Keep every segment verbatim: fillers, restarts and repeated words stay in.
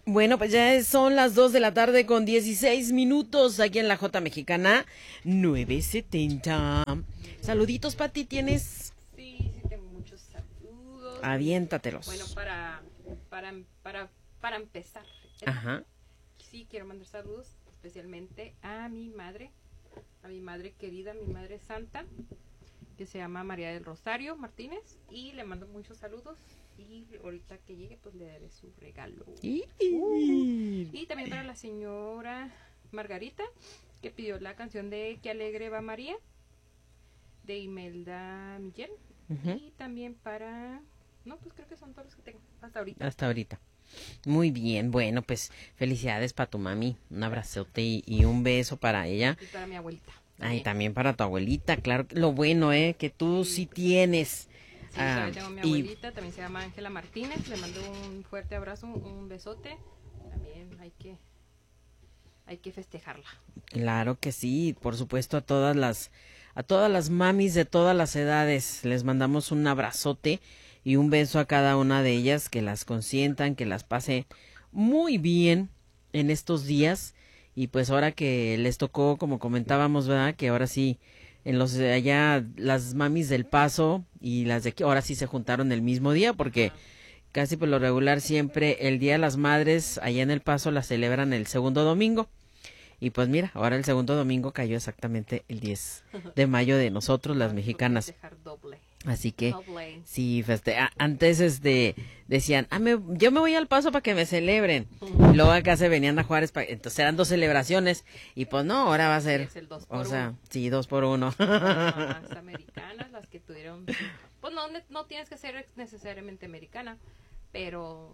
Bueno, pues ya son las dos de la tarde con dieciséis minutos aquí en la J Mexicana nueve setenta. Saluditos, Pati, ¿tienes? Sí, sí tengo muchos saludos. Aviéntatelos. Bueno, para, para, para, para empezar, Ajá. sí quiero mandar saludos especialmente a mi madre, a mi madre querida, mi madre santa, que se llama María del Rosario Martínez, y le mando muchos saludos. Y ahorita que llegue, pues le daré su regalo. Y, uh, y también para la señora Margarita, que pidió la canción de Qué alegre va María, de Imelda Miguel. Uh-huh. Y también para... No, pues creo que son todos los que tengo hasta ahorita. Hasta ahorita. Muy bien, bueno, pues felicidades para tu mami. Un abrazote y, y un beso para ella. Y para mi abuelita. Ay, también para tu abuelita, claro. Lo bueno, ¿eh? Que tú sí, sí tienes... Sí, ah, también tengo a mi abuelita, y... también se llama Ángela Martínez, le mando un fuerte abrazo, un besote, también hay que, hay que festejarla. Claro que sí, por supuesto a todas las, a todas las mamis de todas las edades, les mandamos un abrazote y un beso a cada una de ellas, que las consientan, que las pase muy bien en estos días, y pues ahora que les tocó, como comentábamos, ¿verdad?, que ahora sí, en los de allá, las mamis del Paso y las de aquí, ahora sí se juntaron el mismo día, porque casi por lo regular siempre el Día de las Madres allá en El Paso la celebran el segundo domingo. Y pues mira, ahora el segundo domingo cayó exactamente el diez de mayo de nosotros, las mexicanas. Así que, sí, feste antes este, decían, ah, me, yo me voy al Paso para que me celebren. Y luego acá se venían a Juárez, pa entonces eran dos celebraciones. Y pues no, ahora va a ser, es el dos por o sea, uno. Sí, dos por uno. Las americanas, las que tuvieron, pues no, no tienes que ser necesariamente americana, pero,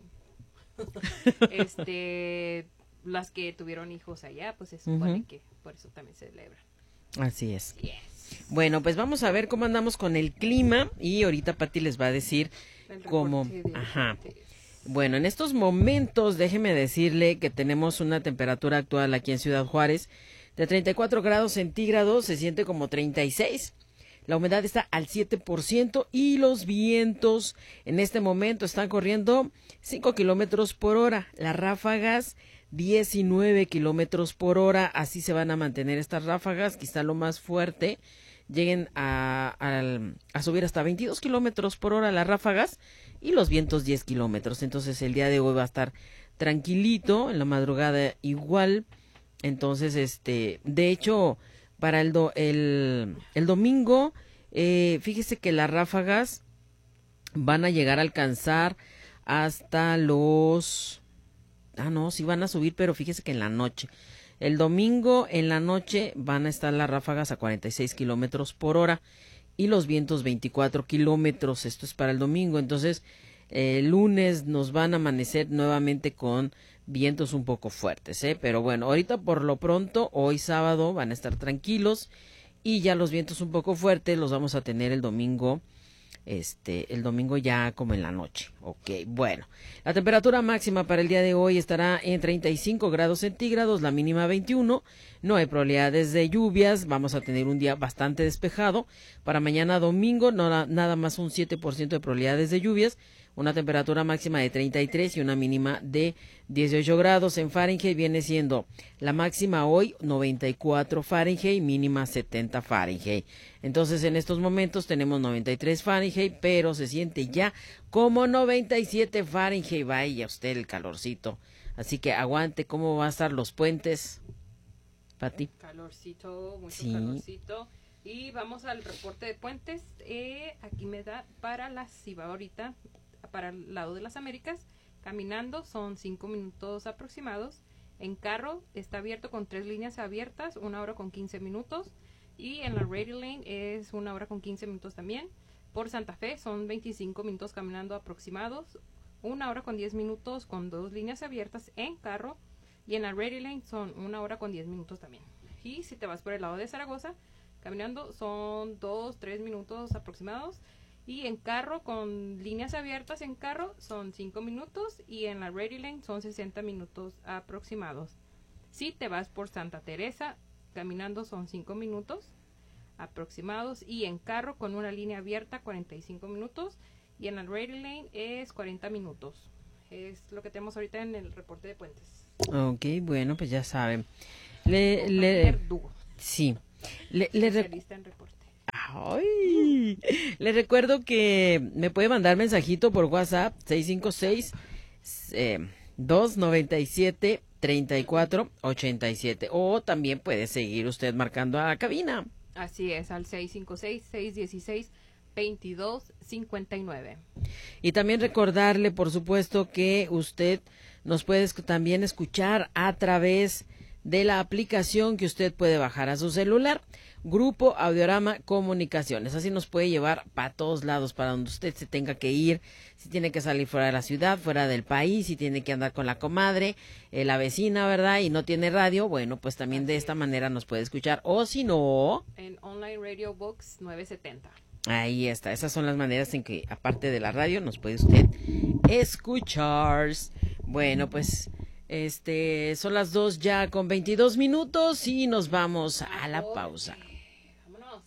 este... las que tuvieron hijos allá, pues se supone uh-huh. que por eso también se celebran. Así es. Yes. Bueno, pues vamos a ver cómo andamos con el clima y ahorita Pati les va a decir cómo... Ajá. Bueno, en estos momentos déjeme decirle que tenemos una temperatura actual aquí en Ciudad Juárez de treinta y cuatro grados centígrados, se siente como treinta y seis. La humedad está al siete por ciento y los vientos en este momento están corriendo cinco kilómetros por hora. Las ráfagas diecinueve kilómetros por hora, así se van a mantener estas ráfagas, quizá lo más fuerte, lleguen a, a, a subir hasta veintidós kilómetros por hora las ráfagas y los vientos diez kilómetros, entonces el día de hoy va a estar tranquilito, en la madrugada igual, entonces este, de hecho, para el, do, el, el domingo, eh, fíjese que las ráfagas van a llegar a alcanzar hasta los... Ah, no, sí van a subir, pero fíjese que en la noche. El domingo en la noche van a estar las ráfagas a cuarenta y seis kilómetros por hora y los vientos veinticuatro kilómetros. Esto es para el domingo. Entonces, eh, el lunes nos van a amanecer nuevamente con vientos un poco fuertes, ¿eh? Pero bueno, ahorita por lo pronto, hoy sábado van a estar tranquilos y ya los vientos un poco fuertes los vamos a tener el domingo. Este, el domingo ya como en la noche. Ok, bueno. La temperatura máxima para el día de hoy estará en treinta y cinco grados centígrados, la mínima veintiuno. No hay probabilidades de lluvias, vamos a tener un día bastante despejado. Para mañana domingo, no, nada más un siete por ciento de probabilidades de lluvias. Una temperatura máxima de treinta y tres y una mínima de dieciocho grados. En Fahrenheit viene siendo la máxima hoy noventa y cuatro Fahrenheit, mínima setenta Fahrenheit. Entonces en estos momentos tenemos noventa y tres Fahrenheit, pero se siente ya como noventa y siete Fahrenheit. Vaya usted el calorcito. Así que aguante. ¿Cómo van a estar los puentes, Pati? Calorcito, mucho sí. calorcito. Y vamos al reporte de puentes. Eh, aquí me da para la Ciba ahorita. Para el lado de las Américas, caminando son cinco minutos aproximados. En carro está abierto con tres líneas abiertas, una hora con quince minutos. Y en la Radio Lane es una hora con quince minutos también. Por Santa Fe son veinticinco minutos caminando aproximados, una hora con diez minutos con dos líneas abiertas en carro. Y en la Radio Lane son una hora con diez minutos también. Y si te vas por el lado de Zaragoza, caminando son dos, tres minutos aproximados. Y en carro, con líneas abiertas en carro, son cinco minutos. Y en la Radio Lane son sesenta minutos aproximados. Si te vas por Santa Teresa, caminando son cinco minutos aproximados. Y en carro, con una línea abierta, cuarenta y cinco minutos. Y en la Radio Lane es cuarenta minutos. Es lo que tenemos ahorita en el reporte de puentes. Ok, bueno, pues ya saben. Le, le, Verdugo, sí. Le, le, rec- especialista en reporte. Ay, le recuerdo que me puede mandar mensajito por WhatsApp seis cinco seis, dos nueve siete, tres cuatro ocho siete o también puede seguir usted marcando a la cabina. Así es, al seis cinco seis, seis uno seis, dos dos cinco nueve. Y también recordarle, por supuesto, que usted nos puede esc- también escuchar a través de la aplicación que usted puede bajar a su celular, Grupo Audiorama Comunicaciones. Así nos puede llevar para todos lados, para donde usted se tenga que ir, si tiene que salir fuera de la ciudad, fuera del país, si tiene que andar con la comadre, eh, la vecina, ¿verdad? Y no tiene radio, bueno, pues también Así de es. esta manera nos puede escuchar. O si no, En Online Radio Box novecientos setenta. ahí está. Esas son las maneras en que, aparte de la radio, nos puede usted escuchar. Bueno, pues, este, son las dos ya con veintidós minutos y nos vamos a la pausa. Vámonos.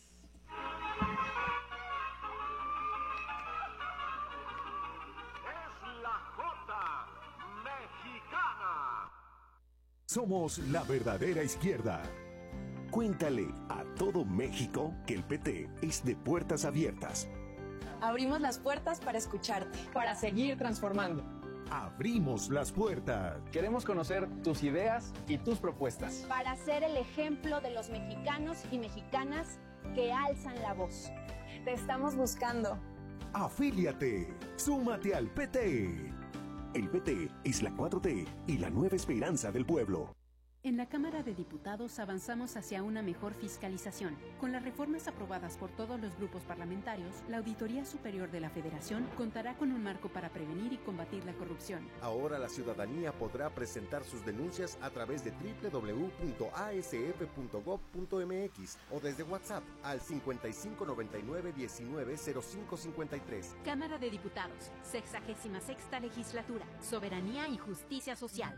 Es la Jota Mexicana. Somos la verdadera izquierda. Cuéntale a todo México que el P T es de puertas abiertas. Abrimos las puertas para escucharte. Para seguir transformando. Abrimos las puertas. Queremos conocer tus ideas y tus propuestas. Para ser el ejemplo de los mexicanos y mexicanas que alzan la voz. Te estamos buscando. Afíliate. Súmate al P T. El P T es la cuatro T y la nueva esperanza del pueblo. En la Cámara de Diputados avanzamos hacia una mejor fiscalización. Con las reformas aprobadas por todos los grupos parlamentarios, la Auditoría Superior de la Federación contará con un marco para prevenir y combatir la corrupción. Ahora la ciudadanía podrá presentar sus denuncias a través de doble u doble u doble u punto a s f punto gob punto m x o desde WhatsApp al cincuenta y cinco noventa y nueve diecinueve cero cinco cincuenta y tres. Cámara de Diputados, sexagésima sexta legislatura, soberanía y justicia social.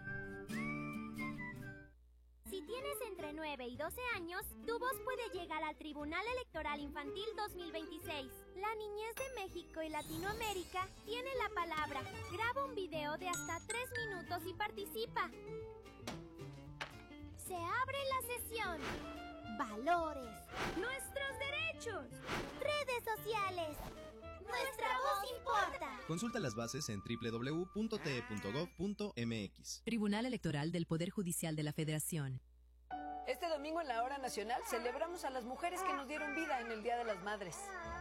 Si tienes entre nueve y doce años, tu voz puede llegar al Tribunal Electoral Infantil dos mil veintiséis. La niñez de México y Latinoamérica tiene la palabra. Graba un video de hasta tres minutos y participa. Se abre la sesión. Valores. Nuestros derechos. Redes sociales. Nuestra voz importa. Consulta las bases en doble u doble u doble u punto t e punto gob punto m x. Tribunal Electoral del Poder Judicial de la Federación. Este domingo en la Hora Nacional celebramos a las mujeres que nos dieron vida en el Día de las Madres.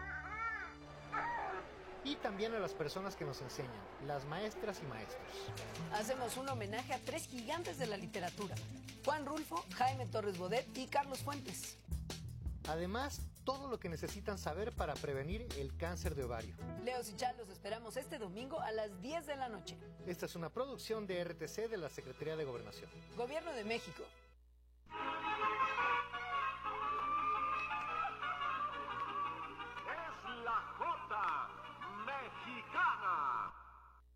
Y también a las personas que nos enseñan, las maestras y maestros. Hacemos un homenaje a tres gigantes de la literatura: Juan Rulfo, Jaime Torres Bodet y Carlos Fuentes. Además, todo lo que necesitan saber para prevenir el cáncer de ovario. Leo Sichal, los esperamos este domingo a las diez de la noche. Esta es una producción de R T C de la Secretaría de Gobernación. Gobierno de México.